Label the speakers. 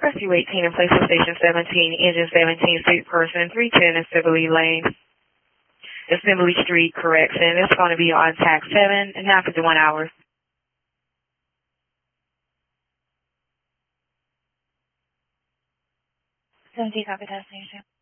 Speaker 1: Rescue 18 in place of Station 17, Engine 17, Street Person 310 Assembly Lane, Assembly Street, correction. It's going to be on tax 7 and half of the 1 hour.
Speaker 2: 17, copy destination.